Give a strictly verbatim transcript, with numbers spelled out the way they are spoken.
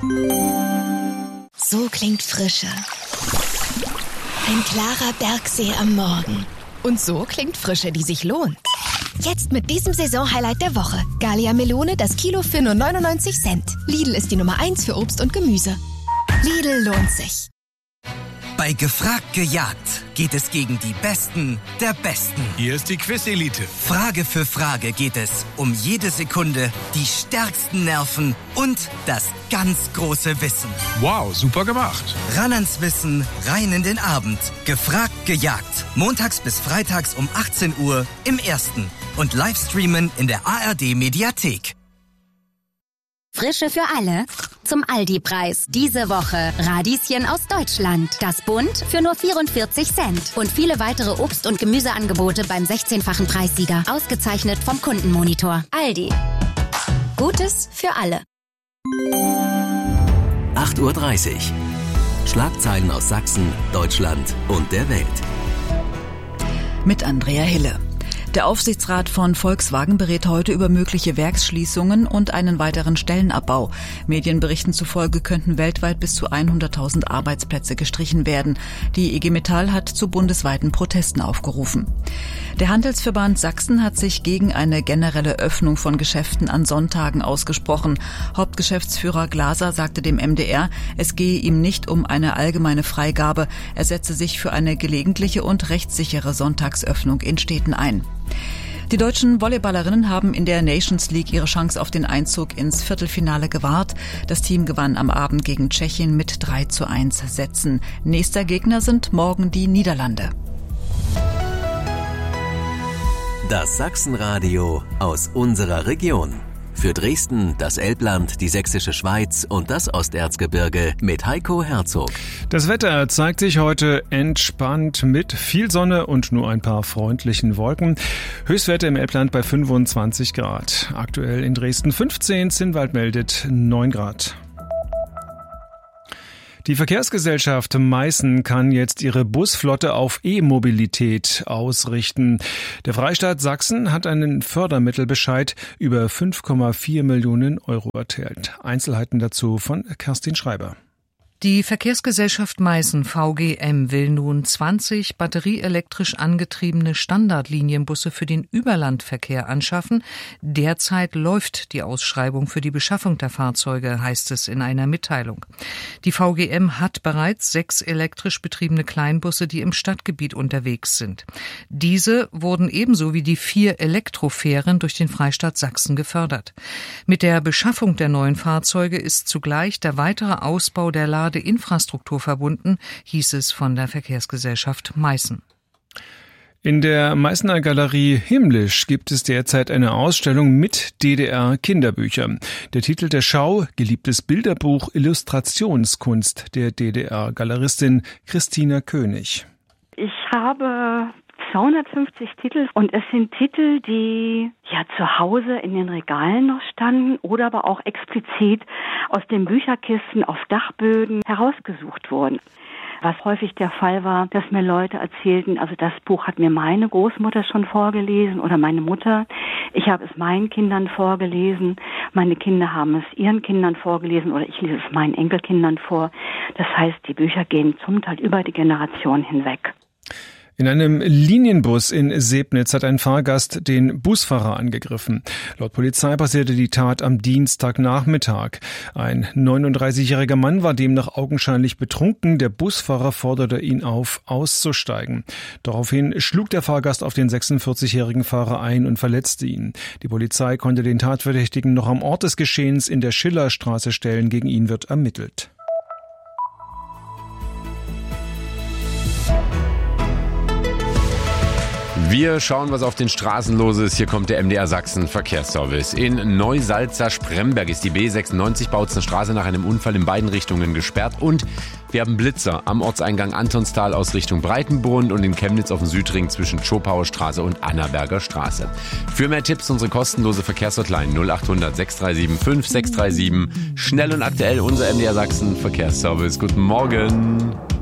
So klingt Frische. Ein klarer Bergsee am Morgen. Und so klingt Frische, die sich lohnt. Jetzt mit diesem Saisonhighlight der Woche. Gallia Melone, das Kilo für nur neunundneunzig Cent. Lidl ist die Nummer eins für Obst und Gemüse. Lidl lohnt sich. Bei Gefragt gejagt geht es gegen die Besten der Besten. Hier ist die Quiz-Elite. Frage für Frage geht es um jede Sekunde, die stärksten Nerven und das ganz große Wissen. Wow, super gemacht. Ran ans Wissen, rein in den Abend. Gefragt gejagt. Montags bis freitags um achtzehn Uhr im Ersten. Und Livestreamen in der A R D-Mediathek. Frische für alle zum Aldi-Preis. Diese Woche Radieschen aus Deutschland. Das Bund für nur vierundvierzig Cent. Und viele weitere Obst- und Gemüseangebote beim sechzehnfachen Preissieger. Ausgezeichnet vom Kundenmonitor. Aldi. Gutes für alle. acht Uhr dreißig. Schlagzeilen aus Sachsen, Deutschland und der Welt. Mit Andrea Hille. Der Aufsichtsrat von Volkswagen berät heute über mögliche Werksschließungen und einen weiteren Stellenabbau. Medienberichten zufolge könnten weltweit bis zu hunderttausend Arbeitsplätze gestrichen werden. Die I G Metall hat zu bundesweiten Protesten aufgerufen. Der Handelsverband Sachsen hat sich gegen eine generelle Öffnung von Geschäften an Sonntagen ausgesprochen. Hauptgeschäftsführer Glaser sagte dem M D R, es gehe ihm nicht um eine allgemeine Freigabe. Er setze sich für eine gelegentliche und rechtssichere Sonntagsöffnung in Städten ein. Die deutschen Volleyballerinnen haben in der Nations League ihre Chance auf den Einzug ins Viertelfinale gewahrt. Das Team gewann am Abend gegen Tschechien mit drei zu eins Sätzen. Nächster Gegner sind morgen die Niederlande. Das Sachsenradio aus unserer Region. Für Dresden, das Elbland, die Sächsische Schweiz und das Osterzgebirge mit Heiko Herzog. Das Wetter zeigt sich heute entspannt mit viel Sonne und nur ein paar freundlichen Wolken. Höchstwerte im Elbland bei fünfundzwanzig Grad. Aktuell in Dresden fünfzehn, Zinnwald meldet neun Grad. Die Verkehrsgesellschaft Meißen kann jetzt ihre Busflotte auf E-Mobilität ausrichten. Der Freistaat Sachsen hat einen Fördermittelbescheid über fünf Komma vier Millionen Euro erteilt. Einzelheiten dazu von Kerstin Schreiber. Die Verkehrsgesellschaft Meißen V G M will nun zwanzig batterieelektrisch angetriebene Standardlinienbusse für den Überlandverkehr anschaffen. Derzeit läuft die Ausschreibung für die Beschaffung der Fahrzeuge, heißt es in einer Mitteilung. Die V G M hat bereits sechs elektrisch betriebene Kleinbusse, die im Stadtgebiet unterwegs sind. Diese wurden ebenso wie die vier Elektrofähren durch den Freistaat Sachsen gefördert. Mit der Beschaffung der neuen Fahrzeuge ist zugleich der weitere Ausbau der Lade Infrastruktur verbunden, hieß es von der Verkehrsgesellschaft Meißen. In der Meißner Galerie Himmlisch gibt es derzeit eine Ausstellung mit D D R-Kinderbüchern. Der Titel der Schau: Geliebtes Bilderbuch Illustrationskunst der D D R-Galeristin Christina König. Ich habe zweihundertfünfzig Titel und es sind Titel, die ja zu Hause in den Regalen noch standen oder aber auch explizit aus den Bücherkisten auf Dachböden herausgesucht wurden. Was häufig der Fall war, dass mir Leute erzählten, also das Buch hat mir meine Großmutter schon vorgelesen oder meine Mutter. Ich habe es meinen Kindern vorgelesen, meine Kinder haben es ihren Kindern vorgelesen oder ich lese es meinen Enkelkindern vor. Das heißt, die Bücher gehen zum Teil über die Generation hinweg. In einem Linienbus in Sebnitz hat ein Fahrgast den Busfahrer angegriffen. Laut Polizei passierte die Tat am Dienstagnachmittag. Ein neununddreißigjähriger Mann war demnach augenscheinlich betrunken. Der Busfahrer forderte ihn auf, auszusteigen. Daraufhin schlug der Fahrgast auf den sechsundvierzigjährigen Fahrer ein und verletzte ihn. Die Polizei konnte den Tatverdächtigen noch am Ort des Geschehens in der Schillerstraße stellen. Gegen ihn wird ermittelt. Wir schauen, was auf den Straßen los ist. Hier kommt der M D R Sachsen Verkehrsservice. In Neusalza-Spremberg ist die B sechsundneunzig Bautzen Straße nach einem Unfall in beiden Richtungen gesperrt. Und wir haben Blitzer am Ortseingang Antonstal aus Richtung Breitenbrunn und in Chemnitz auf dem Südring zwischen Schopauer Straße und Annaberger Straße. Für mehr Tipps unsere kostenlose Verkehrshotline null achthundert sechs drei sieben fünf sechs drei sieben. Schnell und aktuell unser M D R Sachsen Verkehrsservice. Guten Morgen.